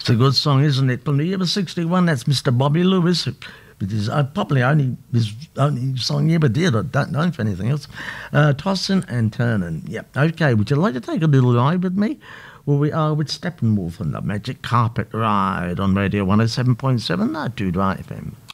It's a good song, isn't it? From the year of 61, that's Mr. Bobby Lewis. It is probably only his only song he ever did. I don't know for anything else. Tossin and Turnin. Yep. Okay, would you like to take a little ride with me? Well, we are with Steppenwolf and the Magic Carpet Ride on Radio 107.7, Dude Right FM.